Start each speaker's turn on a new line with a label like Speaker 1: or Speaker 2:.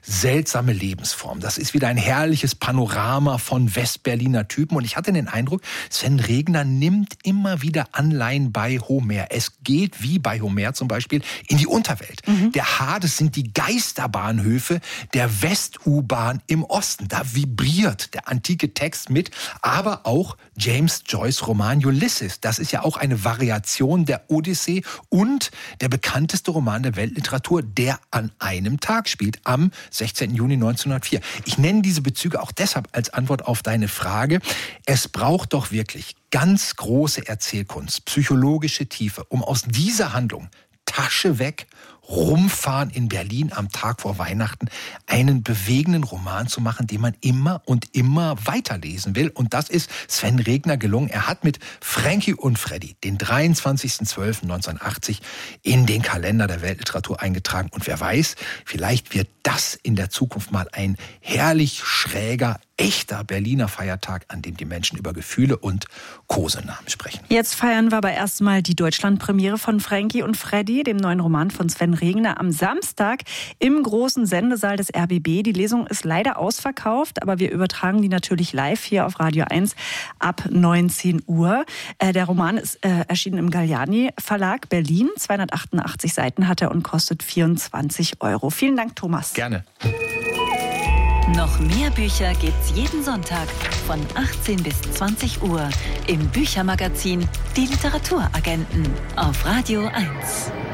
Speaker 1: seltsame Lebensform. Das ist wieder ein herrliches Panorama von Westberliner Typen. Und ich hatte den Eindruck, Sven Regner nimmt immer wieder Anleihen bei Homer. Es geht, wie bei Homer zum Beispiel, in die Unterwelt. Der Hades sind die Geisterbahnhöfe der West-U-Bahn im Osten. Da vibriert der antike Text mit, aber auch James Joyce' Roman Ulysses. Das ist ja auch eine Variation der Odyssee und der bekannteste Roman der Weltliteratur, der an einem Tag spielt, am 16. Juni 1904. Ich nenne diese Bezüge auch deshalb als Antwort auf deine Frage. Es braucht doch wirklich ganz große Erzählkunst, psychologische Tiefe, um aus dieser Handlung Tasche weg, rumfahren in Berlin am Tag vor Weihnachten, einen bewegenden Roman zu machen, den man immer und immer weiterlesen will. Und das ist Sven Regner gelungen. Er hat mit Frankie und Freddy den 23.12.1980 in den Kalender der Weltliteratur eingetragen. Und wer weiß, vielleicht wird das in der Zukunft mal ein herrlich schräger, echter Berliner Feiertag, an dem die Menschen über Gefühle und Kosenamen sprechen.
Speaker 2: Jetzt feiern wir aber erstmal die Deutschlandpremiere von Frankie und Freddy, dem neuen Roman von Sven Regner, am Samstag im großen Sendesaal des RBB. Die Lesung ist leider ausverkauft, aber wir übertragen die natürlich live hier auf Radio 1 ab 19 Uhr. Der Roman ist erschienen im Galliani Verlag Berlin. 288 Seiten hat er und kostet 24 €. Vielen Dank, Thomas.
Speaker 1: Gerne.
Speaker 3: Noch mehr Bücher gibt's jeden Sonntag von 18 bis 20 Uhr im Büchermagazin Die Literaturagenten auf Radio 1.